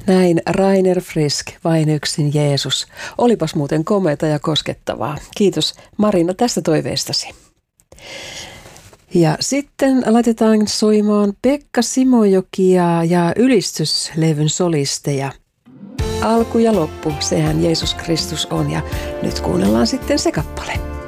Näin Rainer Frisk, Vain yksin Jeesus. Olipas muuten komeata ja koskettavaa. Kiitos Marina tästä toiveestasi. Ja sitten laitetaan soimaan Pekka Simojokia ja ylistyslevyn solisteja. Alku ja loppu, sehän Jeesus Kristus on, ja nyt kuunnellaan sitten se kappale.